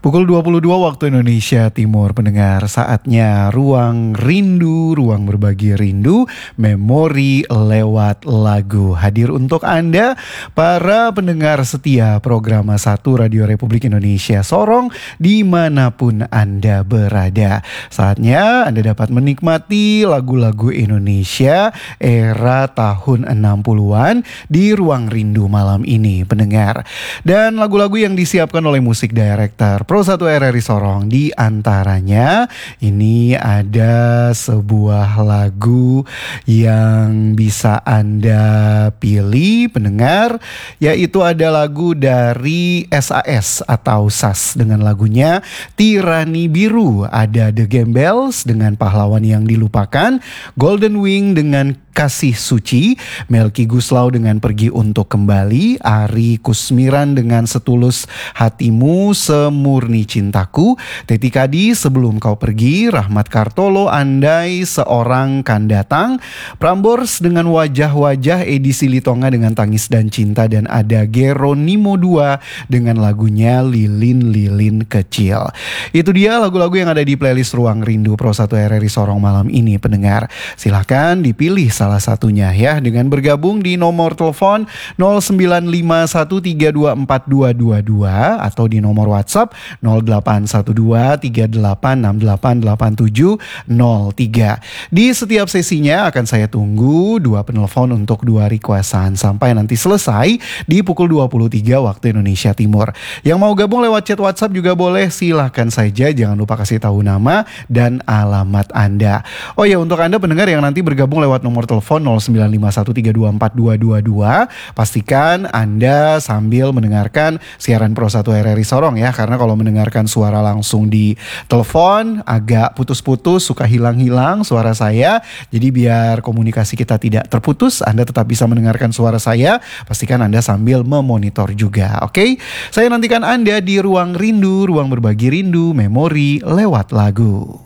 Pukul 22 waktu Indonesia Timur, pendengar, saatnya Ruang Rindu, ruang berbagi rindu, memori lewat lagu. Hadir untuk Anda, para pendengar setia program 1 Radio Republik Indonesia Sorong, dimanapun Anda berada. Saatnya Anda dapat menikmati lagu-lagu Indonesia era tahun 60-an di Ruang Rindu malam ini, pendengar. Dan lagu-lagu yang disiapkan oleh musik director Pro 1 RRI Sorong, di antaranya ini ada sebuah lagu yang bisa Anda pilih, pendengar, yaitu ada lagu dari SAS atau SAS dengan lagunya Tirani Biru. Ada The Gembels dengan Pahlawan Yang Dilupakan, Golden Wing dengan Kasih Suci, Melky Guslau dengan Pergi Untuk Kembali, Ari Kusmiran dengan Setulus Hatimu, Semurni Cintaku, Teti Kadi Sebelum Kau Pergi, Rahmat Kartolo Andai Seorang Kan Datang, Prambors dengan Wajah-Wajah, Edi Silitonga dengan Tangis dan Cinta, dan ada Geronimo 2 dengan lagunya Lilin-Lilin Kecil. Itu dia lagu-lagu yang ada di playlist Ruang Rindu Pro 1 RRI Sorong malam ini, pendengar. Silahkan dipilih salah satunya ya, dengan bergabung di nomor telepon 0951324222 atau di nomor WhatsApp 081238688703. Di setiap sesinya akan saya tunggu 2 penelpon untuk 2 requestan sampai nanti selesai di pukul 23 waktu Indonesia Timur. Yang mau gabung lewat chat WhatsApp juga boleh, silahkan saja, jangan lupa kasih tahu nama dan alamat Anda. Oh ya, untuk Anda pendengar yang nanti bergabung lewat nomor telepon 0951324222, pastikan Anda sambil mendengarkan siaran Pro 1 RRI Sorong ya, karena kalau mendengarkan suara langsung di telepon agak putus-putus, suka hilang-hilang suara saya. Jadi biar komunikasi kita tidak terputus, Anda tetap bisa mendengarkan suara saya, pastikan Anda sambil memonitor juga, oke? Saya nantikan Anda di Ruang Rindu, ruang berbagi rindu, memori lewat lagu.